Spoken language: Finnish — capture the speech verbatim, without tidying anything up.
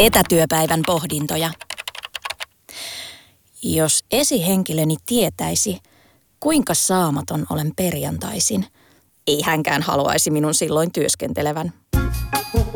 Etätyöpäivän pohdintoja. Jos esihenkilöni tietäisi, kuinka saamaton olen perjantaisin, ei hänkään haluaisi minun silloin työskentelevän.